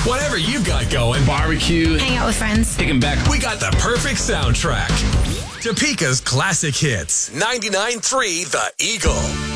Whatever you got going, Barbecue. Hang out with friends. Kicking back. we got the perfect soundtrack. Topeka's classic hits. 99.3 The Eagle.